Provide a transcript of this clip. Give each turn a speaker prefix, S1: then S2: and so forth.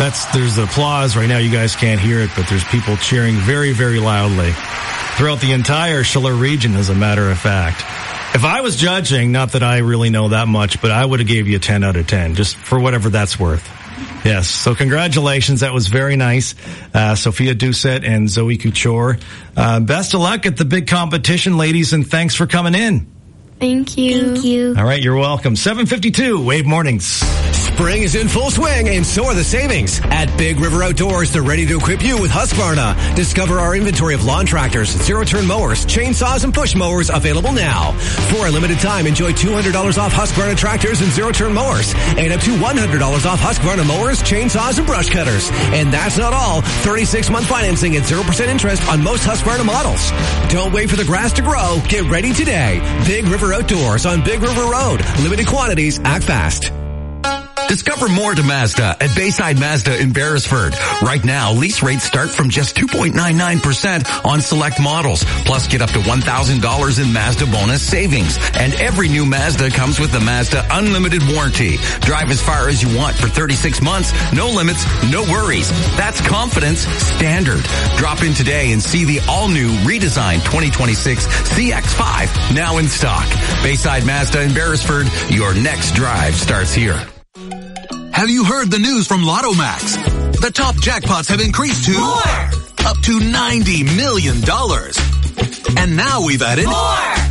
S1: There's applause right now. You guys can't hear it, but there's people cheering very, very loudly throughout the entire Schiller region, as a matter of fact. If I was judging, not that I really know that much, but I would have gave you a 10 out of 10, just for whatever that's worth. Yes. So congratulations. That was very nice. Sophia Doucette and Zoe Couture. Best of luck at the big competition, ladies, and thanks for coming in.
S2: Thank you.
S3: Thank you.
S1: All right, you're welcome. 7:52, Wave Mornings.
S4: Spring is in full swing, and so are the savings. At Big River Outdoors, they're ready to equip you with Husqvarna. Discover our inventory of lawn tractors, zero-turn mowers, chainsaws, and push mowers available now. For a limited time, enjoy $200 off Husqvarna tractors and zero-turn mowers, and up to $100 off Husqvarna mowers, chainsaws, and brush cutters. And that's not all. 36-month financing at 0% interest on most Husqvarna models. Don't wait for the grass to grow. Get ready today. Big River Outdoors on Big River Road. Limited quantities. Act fast.
S5: Discover more to Mazda at Bayside Mazda in Beresford. Right now, lease rates start from just 2.99% on select models. Plus, get up to $1,000 in Mazda bonus savings. And every new Mazda comes with the Mazda Unlimited Warranty. Drive as far as you want for 36 months. No limits, no worries. That's confidence standard. Drop in today and see the all-new redesigned 2026 CX-5 now in stock. Bayside Mazda in Beresford. Your next drive starts here.
S6: Have you heard the news from Lotto Max? The top jackpots have increased to more! Up to $90 million. And now we've added more!